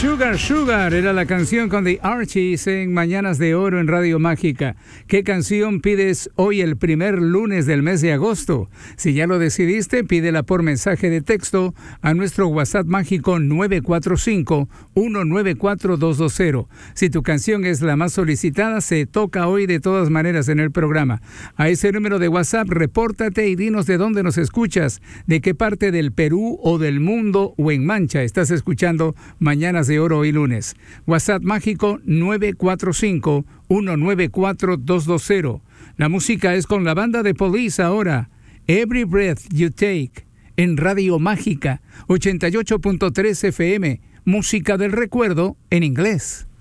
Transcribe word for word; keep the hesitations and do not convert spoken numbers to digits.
Sugar Sugar era la canción con The Archies en Mañanas de Oro en Radio Mágica. ¿Qué canción pides hoy el primer lunes del mes de agosto? Si ya lo decidiste, pídela por mensaje de texto a nuestro WhatsApp mágico nueve cuatro cinco, uno nueve cuatro, dos dos cero. Si tu canción es la más solicitada, se toca hoy de todas maneras en el programa. A ese número de WhatsApp, repórtate y dinos de dónde nos escuchas, de qué parte del Perú o del mundo o en Mancha estás escuchando Mañanas de Oro hoy lunes. WhatsApp mágico nueve cuatro cinco, uno nueve cuatro, dos dos cero. La música es con la banda de Police ahora. Every Breath You Take en Radio Mágica ochenta y ocho punto tres F M. Música del recuerdo en inglés.